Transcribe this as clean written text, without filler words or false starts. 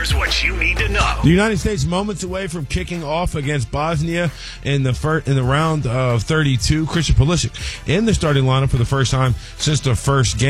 Here's what you need to know. The United States moments away from kicking off against Bosnia in the round of 32. Christian Pulisic in the starting lineup for the first time since the first game.